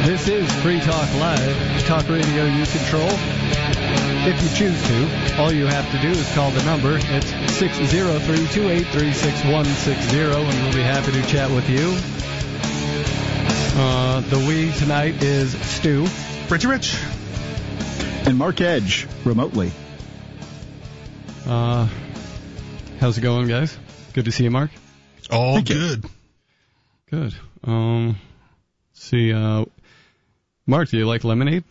This is Free Talk Live, talk radio you control. If you choose to, all you have to do is call the number. It's 603-283-6160, and we'll be happy to chat with you. The we tonight is Stu, Richie Rich, and Mark Edge, remotely. How's it going, guys? Good to see you, Mark. All good. Good. See, Mark, do you like lemonade?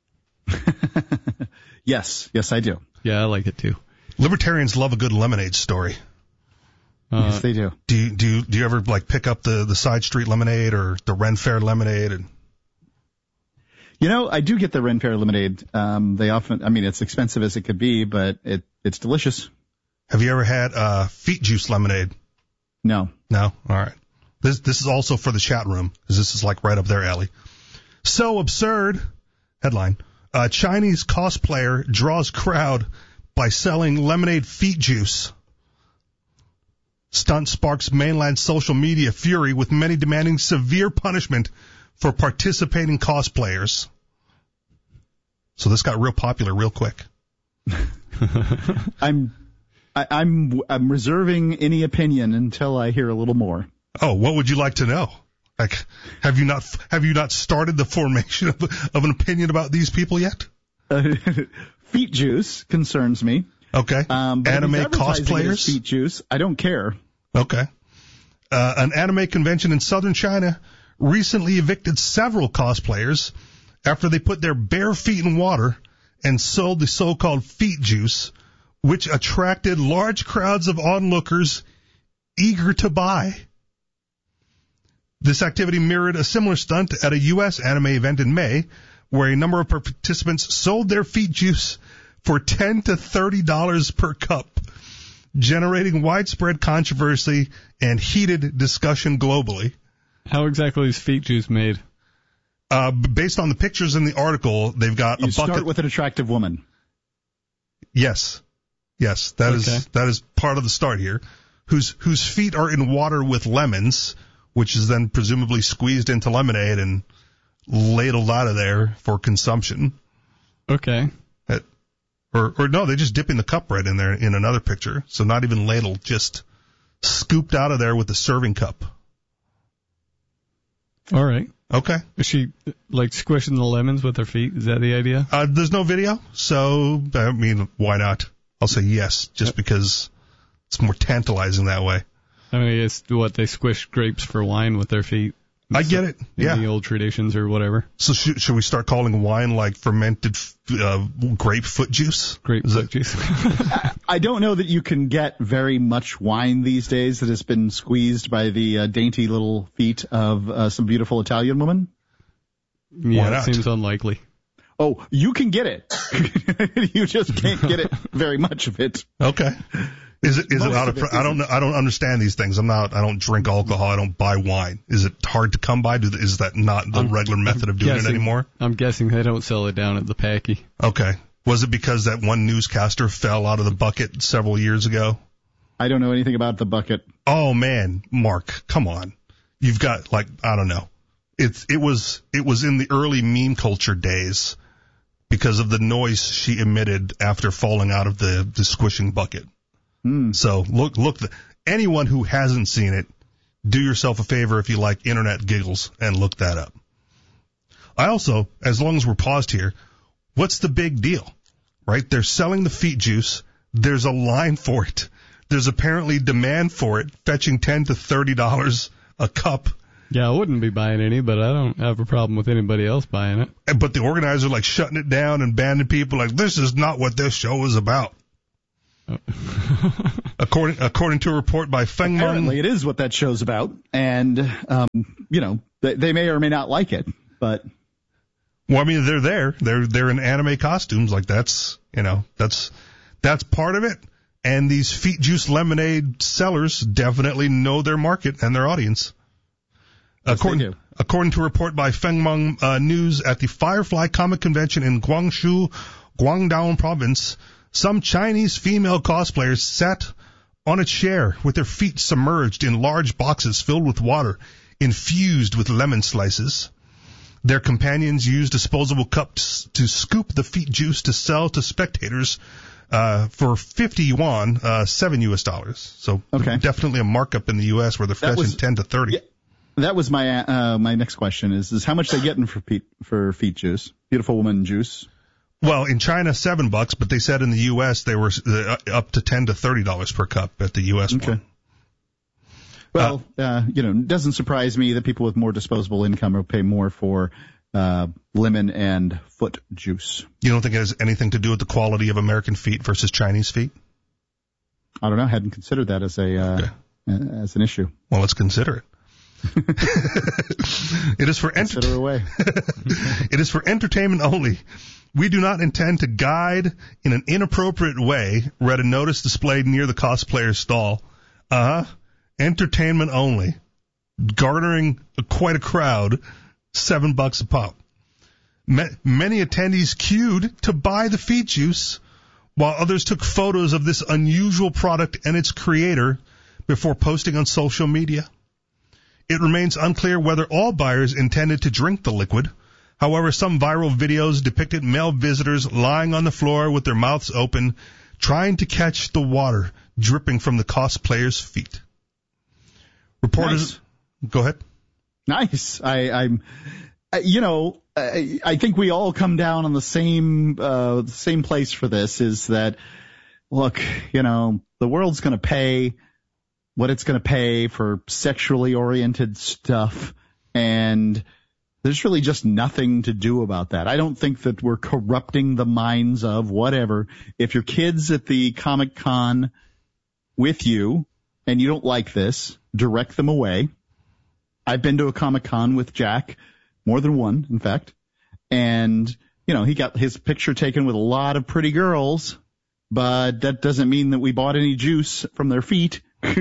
Yes, I do. Yeah, I like it too. Libertarians love a good lemonade story. Yes, they do. Do you ever like pick up the side street lemonade or the Ren Fair lemonade? And you know, I do get the Ren Fair lemonade. They often, I mean, it's expensive as it could be, but it's delicious. Have you ever had feet juice lemonade? No. No? All right. This is also for the chat room, because this is like right up their alley. So absurd. Headline. Chinese cosplayer draws crowd by selling lemonade feet juice. Stunt sparks mainland social media fury, with many demanding severe punishment for participating cosplayers. So this got real popular real quick. I'm reserving any opinion until I hear a little more. Oh, what would you like to know? Like, have you not started the formation of an opinion about these people yet? Feet juice concerns me. Okay. But anime cosplayers? Feet juice. I don't care. Okay. An anime convention in southern China recently evicted several cosplayers after they put their bare feet in water and sold the so-called feet juice, which attracted large crowds of onlookers eager to buy. This activity mirrored a similar stunt at a U.S. anime event in May, where a number of participants sold their feet juice for $10 to $30 per cup, generating widespread controversy and heated discussion globally. How exactly is feet juice made? Based on the pictures in the article, they've got a bucket. You start with an attractive woman. Yes, that is part of the start here. Whose feet are in water with lemons, which is then presumably squeezed into lemonade and ladled out of there for consumption. Okay. Or no, they just dip in the cup right in there in another picture. So not even ladled, just scooped out of there with the serving cup. All right. Okay. Is she like squishing the lemons with her feet? Is that the idea? There's no video, so I mean, why not? I'll say yes, just because it's more tantalizing that way. I mean, it's what they squish grapes for wine with their feet. I get it. Yeah. In the old traditions or whatever. So should we start calling wine like fermented grapefruit juice? Grapefruit juice. I don't know that you can get very much wine these days that has been squeezed by the dainty little feet of some beautiful Italian woman. Yeah, it seems unlikely. Oh, you can get it. You just can't get it very much of it. Okay. Is it out of? I don't know. I don't understand these things. I don't drink alcohol. I don't buy wine. Is it hard to come by? Is that not the regular method of doing it anymore? I'm guessing they don't sell it down at the Packy. Okay. Was it because that one newscaster fell out of the bucket several years ago? I don't know anything about the bucket. Oh man, Mark, come on. You've got I don't know. It was in the early meme culture days because of the noise she emitted after falling out of the squishing bucket. So look, anyone who hasn't seen it, do yourself a favor if you like internet giggles and look that up. I also, as long as we're paused here, what's the big deal, right? They're selling the feet juice. There's a line for it. There's apparently demand for it, fetching $10 to $30 a cup. Yeah, I wouldn't be buying any, but I don't have a problem with anybody else buying it. But the organizers are shutting it down and banning people this is not what this show is about. According to a report by Feng Meng. Apparently it is what that show's about, and they may or may not like it, but well, I mean, they're there. They're in anime costumes. That's part of it. And these feet juice lemonade sellers definitely know their market and their audience. According to a report by Feng Meng News at the Firefly Comic Convention in Guangzhou, Guangdong Province, some Chinese female cosplayers sat on a chair with their feet submerged in large boxes filled with water infused with lemon slices. Their companions use disposable cups to scoop the feet juice to sell to spectators for 50 yuan, $7. So definitely a markup in the U.S. where they're fetching 10 to 30. Yeah, that was my my next question is how much they getting for feet juice? Beautiful woman juice. Well, in China, $7, but they said in the U.S. they were up to $10 to $30 per cup at the U.S. one. Well, it doesn't surprise me that people with more disposable income will pay more for lemon and foot juice. You don't think it has anything to do with the quality of American feet versus Chinese feet? I don't know. I hadn't considered that as as an issue. Well, let's consider it. It is for Consider away. It is for entertainment only. We do not intend to guide in an inappropriate way, read a notice displayed near the cosplayer's stall. Entertainment only. Garnering quite a crowd, $7 a pop. Many attendees queued to buy the feet juice, while others took photos of this unusual product and its creator before posting on social media. It remains unclear whether all buyers intended to drink the liquid. However, some viral videos depicted male visitors lying on the floor with their mouths open, trying to catch the water dripping from the cosplayer's feet. Reporters, Go ahead. Nice. I think we all come down on the same place for this. Is that, look, the world's going to pay what it's going to pay for sexually oriented stuff, and there's really just nothing to do about that. I don't think that we're corrupting the minds of whatever. If your kid's at the Comic-Con with you and you don't like this, direct them away. I've been to a Comic-Con with Jack, more than one, in fact, and, he got his picture taken with a lot of pretty girls, but that doesn't mean that we bought any juice from their feet.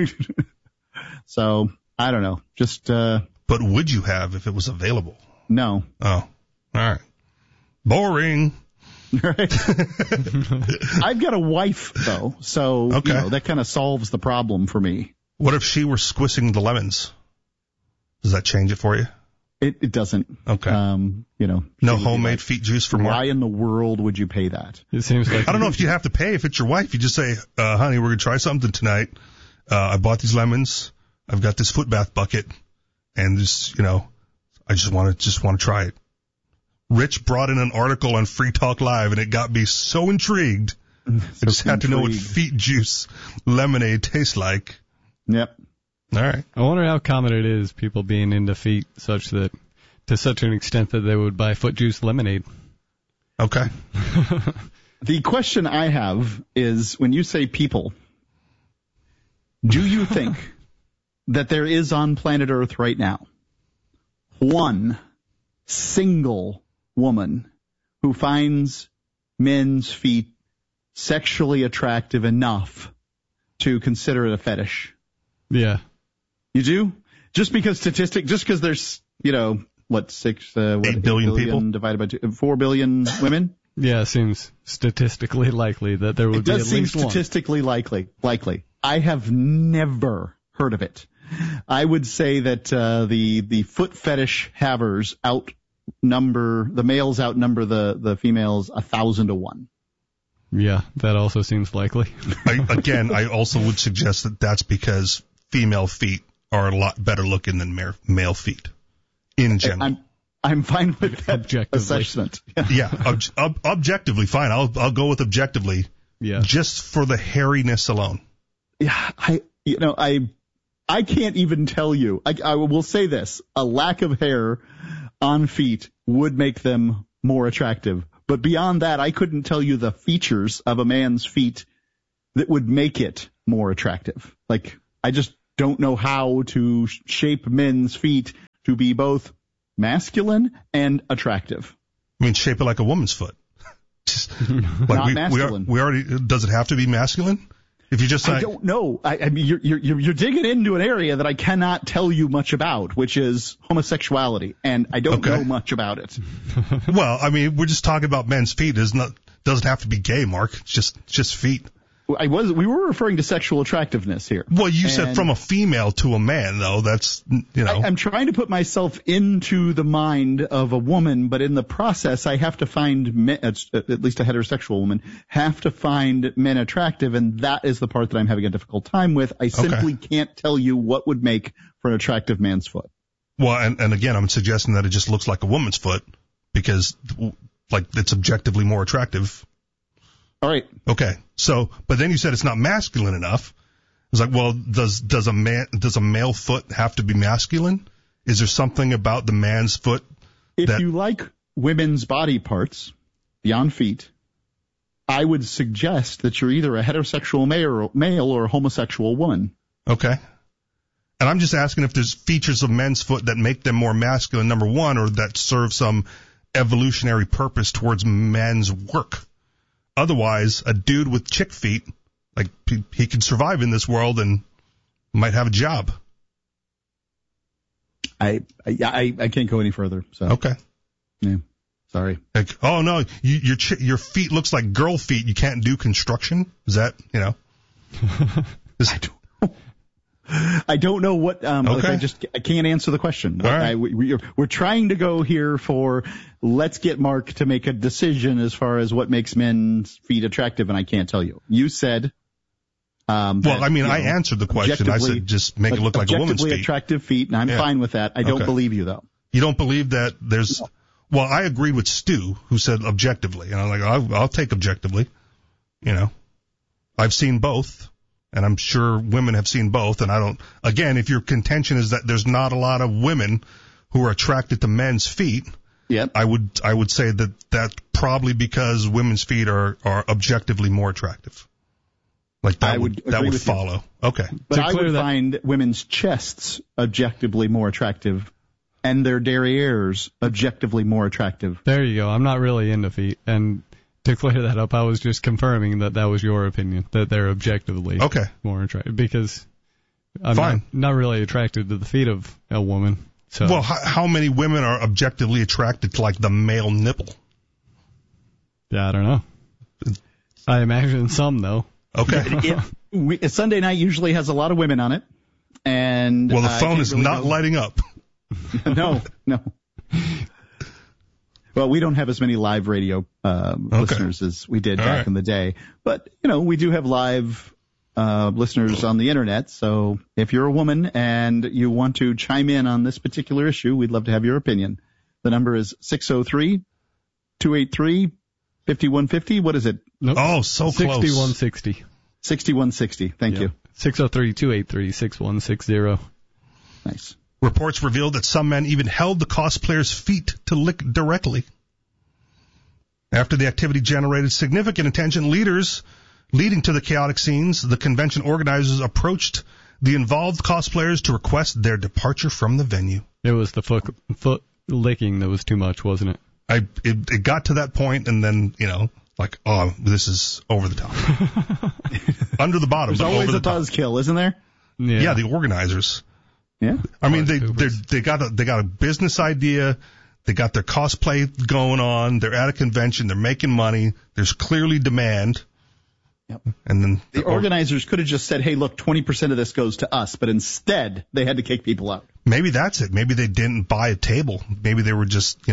So, I don't know. But would you have if it was available? No. Oh, all right. Boring. Right. I've got a wife, though, so that kind of solves the problem for me. What if she were squishing the lemons? Does that change it for you? It doesn't. Okay. No homemade feet juice for Mark? Why in the world would you pay that? It seems like I don't know if you have to pay if it's your wife. You just say, honey, we're going to try something tonight. I bought these lemons. I've got this foot bath bucket. And this, I just want to try it. Rich brought in an article on Free Talk Live, and it got me so intrigued. I just had to know what feet juice lemonade tastes like. Yep. All right. I wonder how common it is, people being into feet to such an extent that they would buy foot juice lemonade. Okay. The question I have is, when you say people, do you think that there is on planet Earth right now one single woman who finds men's feet sexually attractive enough to consider it a fetish? Yeah. You do? Just because there's, 8 billion people divided by 4 billion women? Yeah, it seems statistically likely that there would be at least one. It does seem statistically likely. I have never heard of it. I would say that the foot fetish havers the males outnumber the females 1,000 to 1. Yeah, that also seems likely. I also would suggest that that's because female feet are a lot better looking than male feet in general. I'm fine with that assessment. Yeah, objectively fine. I'll go with objectively. Yeah. Just for the hairiness alone. Yeah, I can't even tell you. I will say this: a lack of hair on feet would make them more attractive. But beyond that, I couldn't tell you the features of a man's feet that would make it more attractive. I just don't know how to shape men's feet to be both masculine and attractive. I mean, shape it like a woman's foot. Not masculine. We already. Does it have to be masculine? If you just say, I don't know. I mean, you're digging into an area that I cannot tell you much about, which is homosexuality, and I don't know much about it. Well, I mean, we're just talking about men's feet. Doesn't have to be gay, Mark. It's just feet. we were referring to sexual attractiveness here. Well, you said from a female to a man, though. That's, I'm trying to put myself into the mind of a woman, but in the process, I have to find men, at least a heterosexual woman, have to find men attractive, and that is the part that I'm having a difficult time with. I simply can't tell you what would make for an attractive man's foot. Well, and again, I'm suggesting that it just looks like a woman's foot because, like, it's objectively more attractive. All right. Okay. So, but then you said it's not masculine enough. It's like, well, does a male foot have to be masculine? Is there something about the man's foot if you like women's body parts beyond feet, I would suggest that you're either a heterosexual male or a homosexual woman. Okay. And I'm just asking if there's features of men's foot that make them more masculine, number one, or that serve some evolutionary purpose towards men's work. Otherwise, a dude with chick feet, like, he can survive in this world and might have a job. I can't go any further. So. Okay. Yeah. Sorry. Like, oh no, your feet looks like girl feet. You can't do construction. Is that, I don't know what. Okay. I can't answer the question. All right. We're trying to go here for let's get Mark to make a decision as far as what makes men's feet attractive, and I can't tell you. You said. I answered the question. I said just make it look like a woman's feet. Objectively attractive feet, and I'm fine with that. I don't believe you though. You don't believe that there's. No. Well, I agreed with Stu, who said objectively, and I'm like, I'll take objectively. I've seen both. And I'm sure women have seen both. And if your contention is that there's not a lot of women who are attracted to men's feet, yep. I would say that's probably because women's feet are objectively more attractive. Like that would follow. You. Okay. But I would find women's chests objectively more attractive and their derrieres objectively more attractive. There you go. I'm not really into feet. And to clear that up, I was just confirming that was your opinion, that they're objectively more attractive, because I'm not really attracted to the feet of a woman. So. Well, how many women are objectively attracted to, like, the male nipple? Yeah, I don't know. I imagine some, though. Okay. Sunday night usually has a lot of women on it. And well, the phone is really not lighting up. No. Well, we don't have as many live radio listeners as we did back in the day. But, we do have live listeners on the Internet. So if you're a woman and you want to chime in on this particular issue, we'd love to have your opinion. The number is 603-283-5150. What is it? Nope. Oh, so close. 6160. 6160. Thank you. 603-283-6160. Nice. Reports revealed that some men even held the cosplayers' feet to lick directly. After the activity generated significant attention, leading to the chaotic scenes, the convention organizers approached the involved cosplayers to request their departure from the venue. It was the foot licking that was too much, wasn't it? It got to that point, and then, this is over the top. Under the bottom, There's but always over a the top. buzzkill, isn't there? Yeah, the organizers. Yeah. I mean, they got a business idea. They got their cosplay going on. They're at a convention. They're making money. There's clearly demand. Yep. And then the organizers could have just said, hey, look, 20% of this goes to us. But instead, they had to kick people out. Maybe that's it. Maybe they didn't buy a table. Maybe they were just,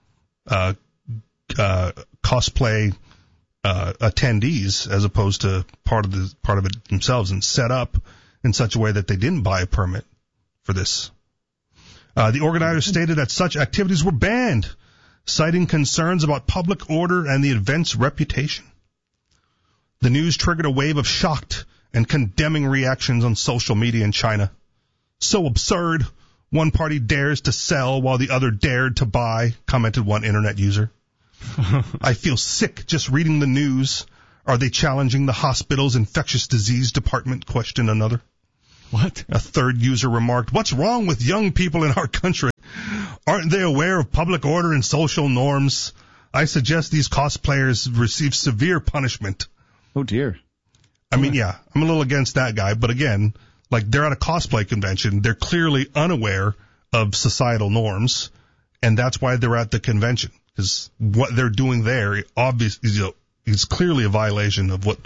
cosplay attendees as opposed to part of it themselves, and set up in such a way that they didn't buy a permit for this. The organizers stated that such activities were banned, citing concerns about public order and the event's reputation. The news triggered a wave of shocked and condemning reactions on social media in China. So absurd. One party dares to sell while the other dared to buy, commented one internet user. I feel sick just reading the news. Are they challenging the hospital's infectious disease department? Questioned another. What? A third user remarked, what's wrong with young people in our country? Aren't they aware of public order and social norms? I suggest these cosplayers receive severe punishment. Oh, dear. I mean, yeah, I'm a little against that guy. But again, they're at a cosplay convention. They're clearly unaware of societal norms, and that's why they're at the convention. Because what they're doing there, obviously, is clearly a violation of what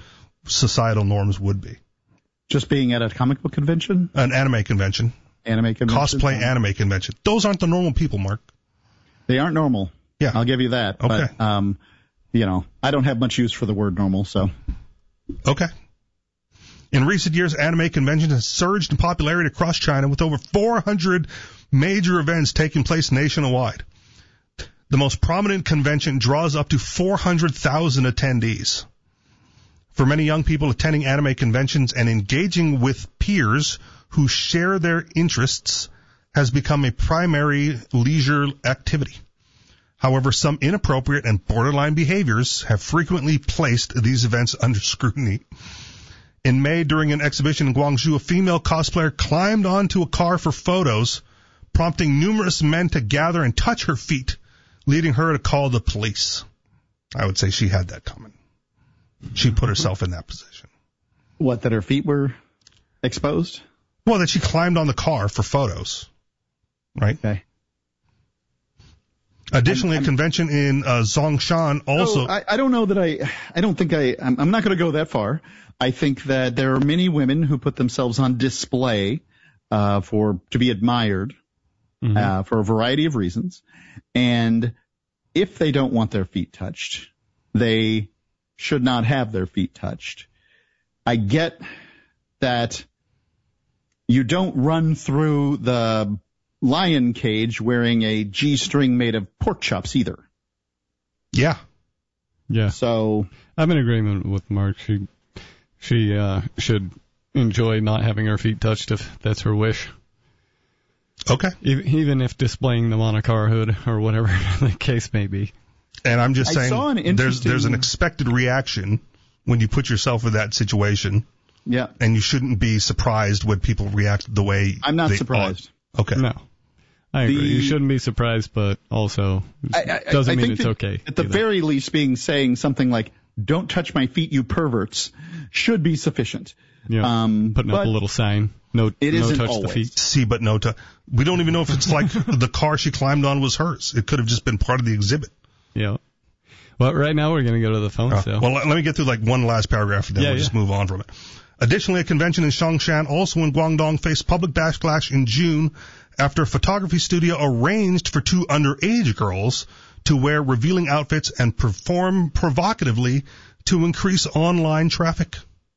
societal norms would be. Just being at a comic book convention? An anime convention. Anime convention? Cosplay anime convention. Those aren't the normal people, Mark. They aren't normal. Yeah. I'll give you that. Okay. But, I don't have much use for the word normal, so. Okay. In recent years, anime conventions have surged in popularity across China with over 400 major events taking place nationwide. The most prominent convention draws up to 400,000 attendees. For many young people, attending anime conventions and engaging with peers who share their interests has become a primary leisure activity. However, some inappropriate and borderline behaviors have frequently placed these events under scrutiny. In May, during an exhibition in Guangzhou, a female cosplayer climbed onto a car for photos, prompting numerous men to gather and touch her feet, leading her to call the police. I would say she had that coming. She put herself in that position. What, that her feet were exposed? Well, that she climbed on the car for photos, right? Okay. Additionally, a convention in Zhongshan also... I don't know that I'm not going to go that far. I think that there are many women who put themselves on display to be admired for a variety of reasons. And if they don't want their feet touched, they should not have their feet touched. I get that you don't run through the lion cage wearing a G-string made of pork chops either. Yeah. Yeah. So I'm in agreement with Mark. She should enjoy not having her feet touched if that's her wish. Okay. Even if displaying them on a car hood or whatever the case may be. And I'm just saying there's an expected reaction when you put yourself in that situation. Yeah. And you shouldn't be surprised when people react the way I'm not surprised. Okay. No. I agree. You shouldn't be surprised, but also doesn't mean it's okay. At the very least, saying something like, "Don't touch my feet, you perverts," should be sufficient. Yeah. Putting up a little sign. No touch the feet. See, but no touch. We don't even know if it's like the car she climbed on was hers. It could have just been part of the exhibit. Yeah. Well, right now we're going to go to the phone. So. Well, let me get through one last paragraph, and then we'll just move on from it. Additionally, a convention in Zhongshan, also in Guangdong, faced public backlash in June after a photography studio arranged for two underage girls to wear revealing outfits and perform provocatively to increase online traffic.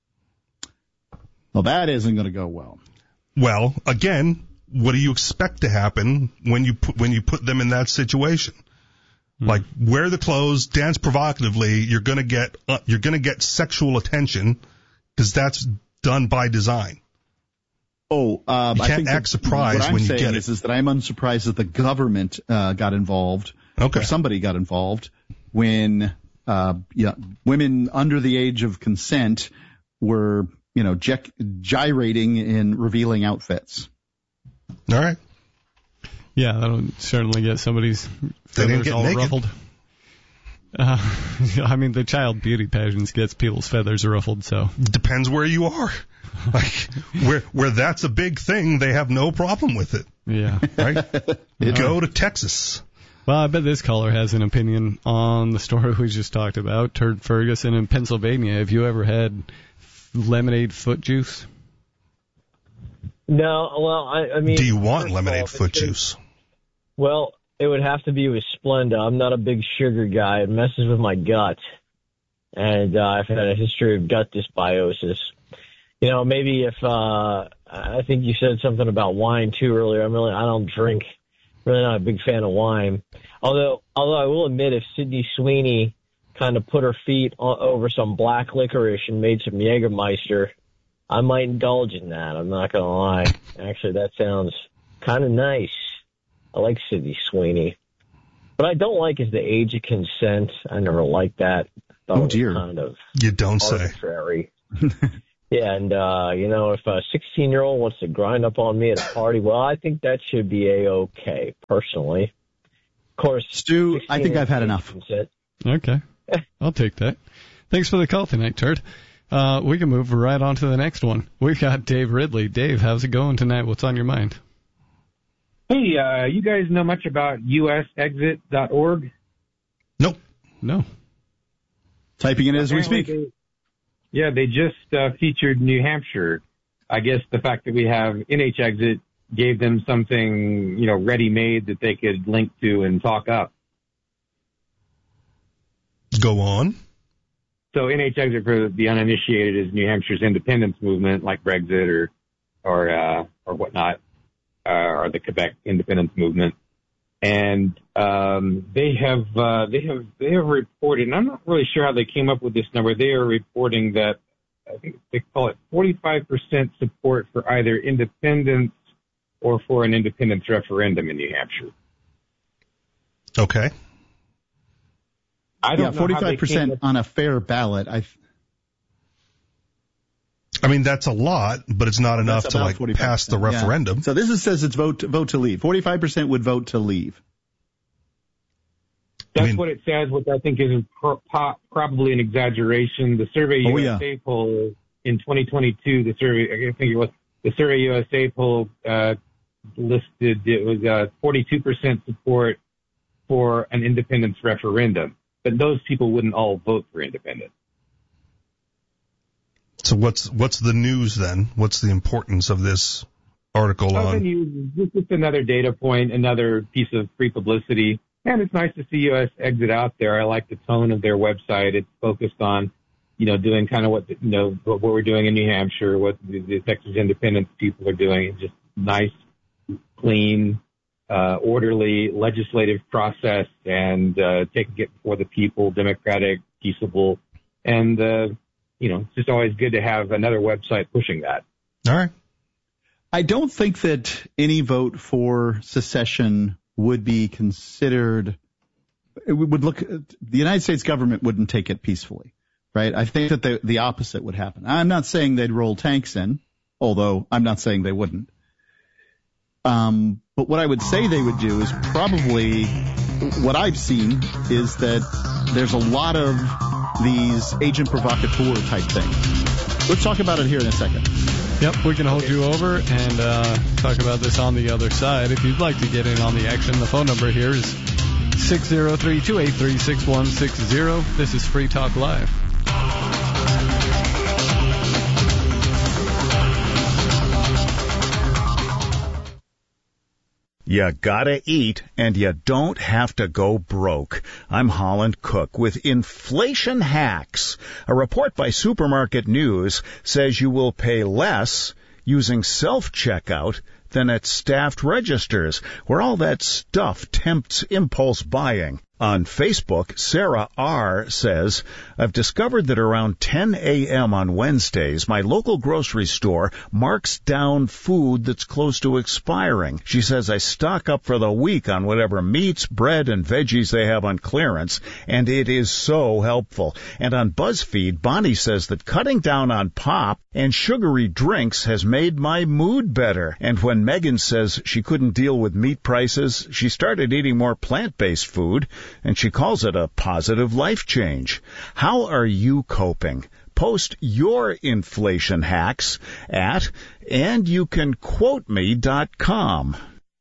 Well, that isn't going to go well. Well, again, what do you expect to happen when you put them in that situation? Like, wear the clothes, dance provocatively, you're going to get sexual attention because that's done by design. You can't act surprised when you get it. What I'm saying is that I'm unsurprised that the government got involved, or somebody got involved, when women under the age of consent were, gyrating in revealing outfits. All right. Yeah, that'll certainly get somebody's feathers all ruffled. The child beauty pageants gets people's feathers ruffled, so. Depends where you are. Like, where that's a big thing, they have no problem with it. Yeah. Right? Go to Texas. Well, I bet this caller has an opinion on the story we just talked about, Turd Ferguson in Pennsylvania. Have you ever had lemonade foot juice? No, well, I mean... Do you want lemonade foot juice? Well, it would have to be with Splenda. I'm not a big sugar guy. It messes with my gut. And I've had a history of gut dysbiosis. Maybe if... I think you said something about wine, too, earlier. I don't drink. Really not a big fan of wine. Although I will admit, if Sydney Sweeney kind of put her feet over some black licorice and made some Jägermeister, I might indulge in that. I'm not going to lie. Actually, that sounds kind of nice. I like Sydney Sweeney. What I don't like is the age of consent. I never liked that. Oh, dear. Kind of you don't arbitrary. Yeah, and, if a 16-year-old wants to grind up on me at a party, well, I think that should be A-okay, personally. Of course, Stu, I think I've had enough. Consent. Okay. I'll take that. Thanks for the call tonight, Turd. We can move right on to the next one. We've got Dave Ridley. Dave, how's it going tonight? What's on your mind? Hey, you guys know much about usexit.org? Nope. No. Typing it as we speak. Yeah, they just featured New Hampshire. I guess the fact that we have NHExit gave them something, ready-made that they could link to and talk up. Go on. So NHExit, for the uninitiated, is New Hampshire's independence movement, like Brexit or whatnot, or the Quebec independence movement. And they have reported, and I'm not really sure how they came up with this number. They are reporting that, I think they call it 45% support for either independence or for an independence referendum in New Hampshire. Okay. I don't know 45% on a fair ballot. I mean, that's a lot, but it's not enough to pass the referendum. Yeah. So this says it's vote to leave. 45% would vote to leave. That's what it says, which I think is probably an exaggeration. The Survey USA poll in 2022, the Survey USA poll listed it was 42% support for an independence referendum, but those people wouldn't all vote for independence. So what's the news then? What's the importance of this article This is another data point, another piece of free publicity. And it's nice to see US Exit out there. I like the tone of their website. It's focused on, doing kind of what we're doing in New Hampshire, what the Texas independence people are doing. It's just nice, clean, orderly legislative process and taking it before the people, democratic, peaceable. And, it's just always good to have another website pushing that. All right. I don't think that any vote for secession would be considered, the United States government wouldn't take it peacefully, right? I think that the opposite would happen. I'm not saying they'd roll tanks in, although I'm not saying they wouldn't. But what I would say they would do is probably, what I've seen is that there's a lot of these agent provocateur type things. Let's talk about it here in a second. Yep, we can hold you over and talk about this on the other side. If you'd like to get in on the action, the phone number here is 603-283-6160. This is Free Talk Live. You gotta eat, and you don't have to go broke. I'm Holland Cook with Inflation Hacks. A report by Supermarket News says you will pay less using self-checkout than at staffed registers, where all that stuff tempts impulse buying. On Facebook, Sarah R. says, I've discovered that around 10 a.m. on Wednesdays, my local grocery store marks down food that's close to expiring. She says I stock up for the week on whatever meats, bread, and veggies they have on clearance, and it is so helpful. And on BuzzFeed, Bonnie says that cutting down on pop and sugary drinks has made my mood better. And when Megan says she couldn't deal with meat prices, she started eating more plant-based food, and she calls it a positive life change. How are you coping? Post your inflation hacks at andyoucanquoteme.com.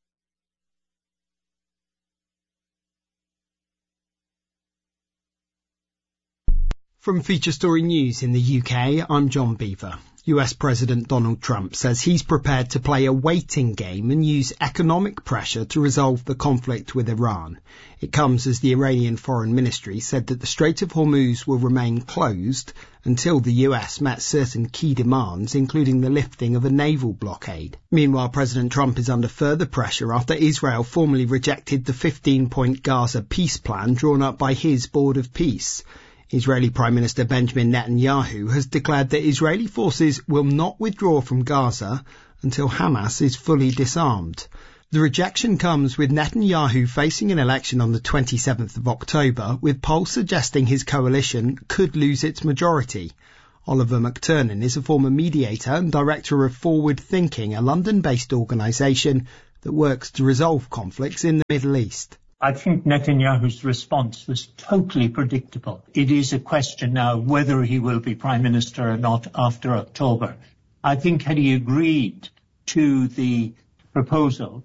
From Feature Story News in the UK, I'm John Beaver. US President Donald Trump says he's prepared to play a waiting game and use economic pressure to resolve the conflict with Iran. It comes as the Iranian Foreign Ministry said that the Strait of Hormuz will remain closed until the US met certain key demands, including the lifting of a naval blockade. Meanwhile, President Trump is under further pressure after Israel formally rejected the 15-point Gaza peace plan drawn up by his Board of Peace. Israeli Prime Minister Benjamin Netanyahu has declared that Israeli forces will not withdraw from Gaza until Hamas is fully disarmed. The rejection comes with Netanyahu facing an election on the 27th of October, with polls suggesting his coalition could lose its majority. Oliver McTernan is a former mediator and director of Forward Thinking, a London-based organisation that works to resolve conflicts in the Middle East. I think Netanyahu's response was totally predictable. It is a question now whether he will be Prime Minister or not after October. I think had he agreed to the proposal,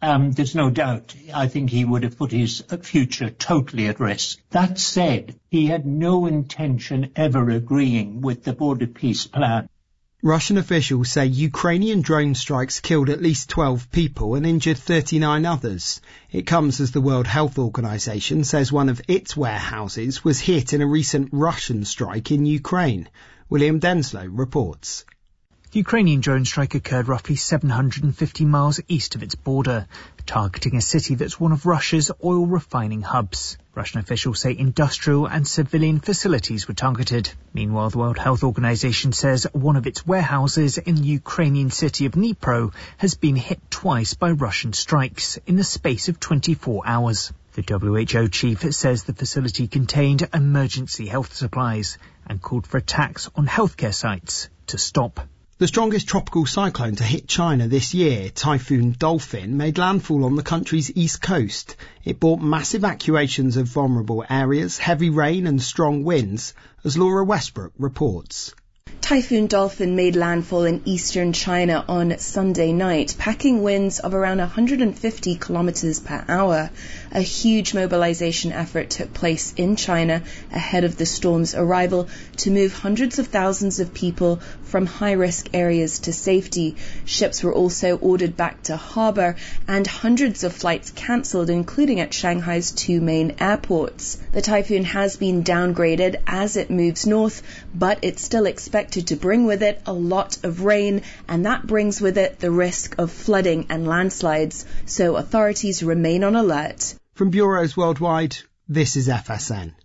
there's no doubt. I think he would have put his future totally at risk. That said, he had no intention ever agreeing with the border peace plan. Russian officials say Ukrainian drone strikes killed at least 12 people and injured 39 others. It comes as the World Health Organization says one of its warehouses was hit in a recent Russian strike in Ukraine. William Denslow reports. The Ukrainian drone strike occurred roughly 750 miles east of its border, targeting a city that's one of Russia's oil refining hubs. Russian officials say industrial and civilian facilities were targeted. Meanwhile, the World Health Organization says one of its warehouses in the Ukrainian city of Dnipro has been hit twice by Russian strikes in the space of 24 hours. The WHO chief says the facility contained emergency health supplies and called for attacks on healthcare sites to stop. The strongest tropical cyclone to hit China this year, Typhoon Dolphin, made landfall on the country's east coast. It brought mass evacuations of vulnerable areas, heavy rain and strong winds, as Laura Westbrook reports. Typhoon Dolphin made landfall in eastern China on Sunday night, packing winds of around 150 kilometers per hour. A huge mobilization effort took place in China ahead of the storm's arrival to move hundreds of thousands of people from high-risk areas to safety. Ships were also ordered back to harbor and hundreds of flights cancelled, including at Shanghai's two main airports. The typhoon has been downgraded as it moves north, but it's still expected to bring with it a lot of rain, and that brings with it the risk of flooding and landslides, so authorities remain on alert. From bureaus worldwide, this is FSN.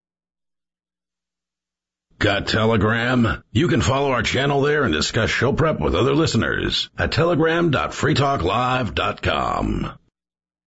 Got Telegram? You can follow our channel there and discuss show prep with other listeners at telegram.freetalklive.com.